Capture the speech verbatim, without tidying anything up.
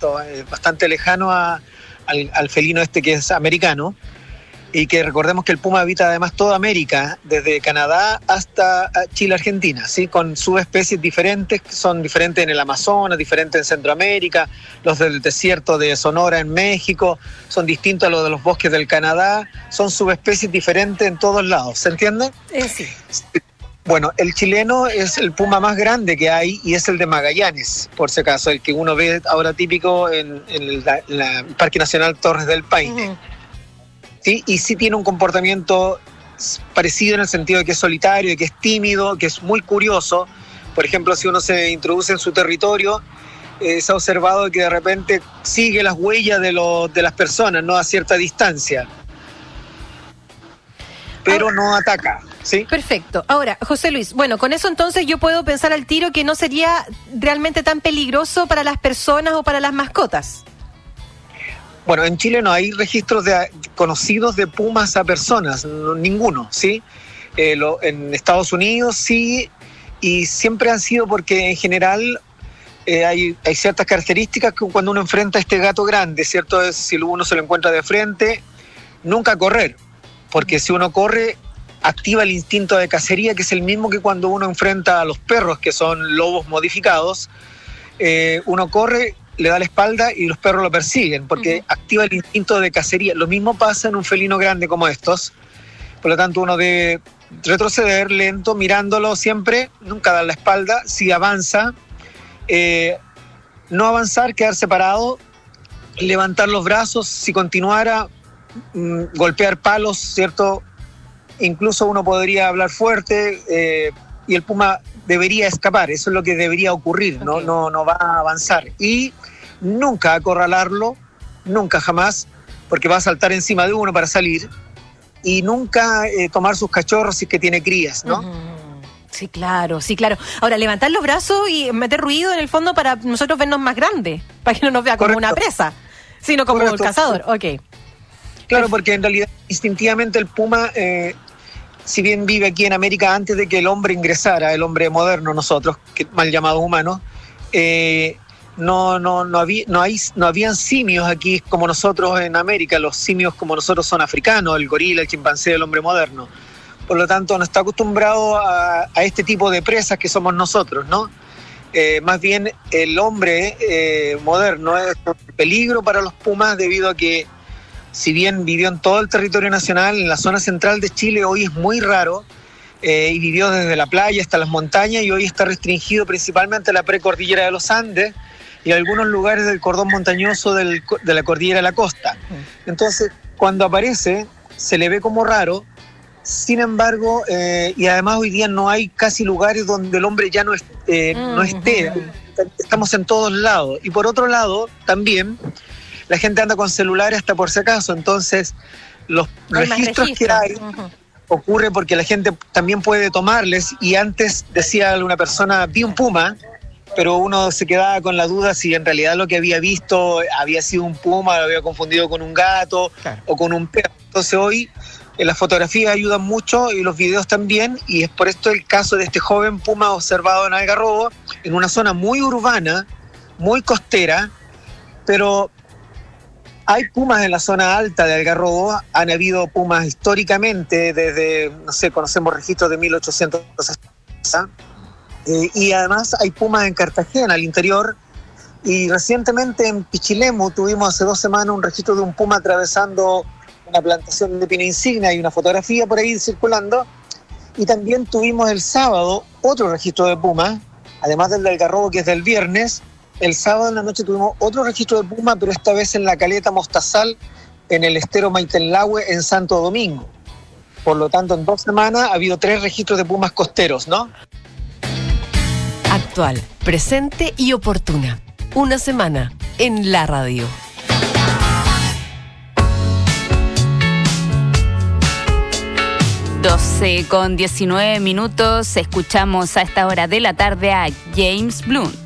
¿cierto? Eh, bastante lejano a, al, al felino este que es americano, y que recordemos que el puma habita además toda América, desde Canadá hasta Chile, Argentina, ¿sí? Con subespecies diferentes, que son diferentes en el Amazonas, diferentes en Centroamérica, los del desierto de Sonora en México, son distintos a los de los bosques del Canadá, son subespecies diferentes en todos lados, ¿se entiende? Eh, sí. Bueno, el chileno es el puma más grande que hay y es el de Magallanes, por si acaso, el que uno ve ahora típico en, en el, la, la, el Parque Nacional Torres del Paine. Uh-huh. ¿Sí? Y sí tiene un comportamiento parecido en el sentido de que es solitario, de que es tímido, que es muy curioso. Por ejemplo, si uno se introduce en su territorio, eh, se ha observado que de repente sigue las huellas de, lo, de las personas, ¿no? A cierta distancia, pero ah. no ataca. ¿Sí? Perfecto. Ahora, José Luis, bueno, con eso entonces yo puedo pensar al tiro que no sería realmente tan peligroso para las personas o para las mascotas. Bueno, en Chile no hay registros de, conocidos de pumas a personas, no, ninguno, ¿sí? Eh, lo, en Estados Unidos sí, y siempre han sido porque en general eh, hay, hay ciertas características que cuando uno enfrenta a este gato grande, ¿cierto? Es, si uno se lo encuentra de frente, nunca correr, porque si uno corre, activa el instinto de cacería, que es el mismo que cuando uno enfrenta a los perros, que son lobos modificados, eh, uno corre, le da la espalda y los perros lo persiguen, porque uh-huh. activa el instinto de cacería. Lo mismo pasa en un felino grande como estos, por lo tanto uno debe retroceder lento, mirándolo siempre, nunca dar la espalda. Si avanza, eh, no avanzar, quedarse parado, levantar los brazos, si continuara, mm, golpear palos, ¿cierto? Incluso uno podría hablar fuerte eh, y el puma debería escapar, eso es lo que debería ocurrir, okay. no, no, no va a avanzar. Y nunca acorralarlo, nunca jamás, porque va a saltar encima de uno para salir, y nunca eh, tomar sus cachorros si es que tiene crías, ¿no? Uh-huh. Sí, claro, sí, claro. Ahora, levantar los brazos y meter ruido en el fondo para nosotros vernos más grandes, para que no nos vea como Correcto. Una presa, sino como Correcto. Un cazador, ok. Claro, porque en realidad instintivamente el puma... Eh, si bien vive aquí en América antes de que el hombre ingresara, el hombre moderno, nosotros, que mal llamados humanos, eh, no, no, no, había, no, hay, no habían simios aquí como nosotros en América. Los simios como nosotros son africanos, el gorila, el chimpancé, el hombre moderno. Por lo tanto, no está acostumbrado a, a este tipo de presas que somos nosotros, ¿no? Eh, más bien, el hombre eh, moderno es un peligro para los pumas debido a que si bien vivió en todo el territorio nacional, en la zona central de Chile hoy es muy raro, eh, y vivió desde la playa hasta las montañas, y hoy está restringido principalmente a la precordillera de los Andes y a algunos lugares del cordón montañoso del, de la cordillera de la costa. Entonces, cuando aparece, se le ve como raro, sin embargo, eh, y además hoy día no hay casi lugares donde el hombre ya no, es, eh, mm-hmm. no esté, estamos en todos lados. Y por otro lado, también... la gente anda con celulares hasta por si acaso, entonces los hay registros, registros que hay uh-huh. ocurre porque la gente también puede tomarles, y antes decía alguna persona, vi un puma, pero uno se quedaba con la duda si en realidad lo que había visto había sido un puma, lo había confundido con un gato claro. o con un perro. Entonces hoy eh, las fotografías ayudan mucho y los videos también, y es por esto el caso de este joven puma observado en Algarrobo, en una zona muy urbana, muy costera, pero... hay pumas en la zona alta de Algarrobo, han habido pumas históricamente desde, no sé, conocemos registros de mil ochocientos sesenta, eh, y además hay pumas en Cartagena, al interior, y recientemente en Pichilemu tuvimos hace dos semanas un registro de un puma atravesando una plantación de pino insignia, hay una fotografía por ahí circulando, y también tuvimos el sábado otro registro de pumas, además del de Algarrobo que es del viernes. El sábado en la noche tuvimos otro registro de puma, pero esta vez en la caleta Mostazal, en el estero Maitenlahue, en Santo Domingo. Por lo tanto, en dos semanas ha habido tres registros de pumas costeros, ¿no? Actual, presente y oportuna. Una semana en la radio. doce con diecinueve minutos, escuchamos a esta hora de la tarde a James Blunt.